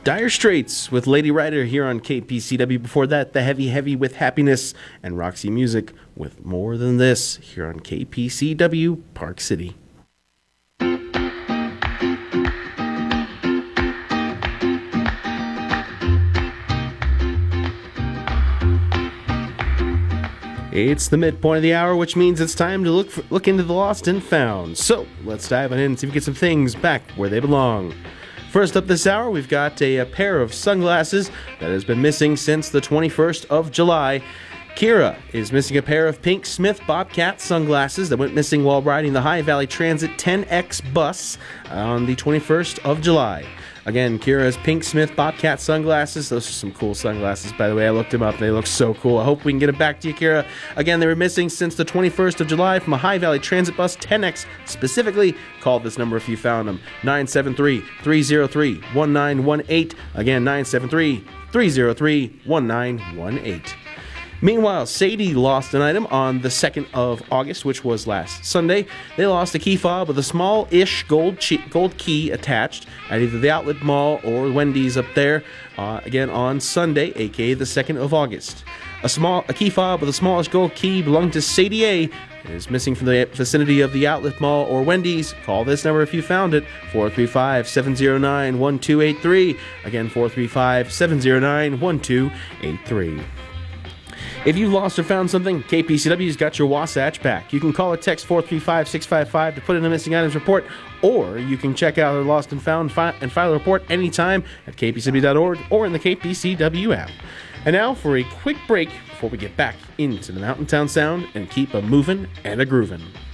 Dire Straits with Lady Rider here on KPCW. Before that, The Heavy Heavy with Happiness, and Roxy Music with More Than This here on KPCW Park City. It's the midpoint of the hour, which means it's time to look into the lost and found. So let's dive on in and see if we get some things back where they belong. First up this hour, we've got a pair of sunglasses that has been missing since the 21st of July. Kira is missing a pair of pink Smith Bobcat sunglasses that went missing while riding the High Valley Transit 10X bus on the 21st of July. Again, Kira's pink Smith Bobcat sunglasses. Those are some cool sunglasses, by the way. I looked them up. They look so cool. I hope we can get them back to you, Kira. Again, they were missing since the 21st of July from a High Valley Transit bus 10X. Specifically, call this number if you found them. 973-303-1918. Again, 973-303-1918. Meanwhile, Sadie lost an item on the 2nd of August, which was last Sunday. They lost a key fob with a small-ish gold key attached at either the Outlet Mall or Wendy's up there, again on Sunday, aka the 2nd of August. A key fob with a smallish gold key belonging to Sadie A. is missing from the vicinity of the Outlet Mall or Wendy's. Call this number if you found it, 435-709-1283. Again, 435-709-1283. If you've lost or found something, KPCW's got your Wasatch back. You can call or text 435-655 to put in a missing items report, or you can check out our lost and found and file a report anytime at kpcw.org or in the KPCW app. And now for a quick break before we get back into the Mountain Town Sound and keep a moving and a grooving.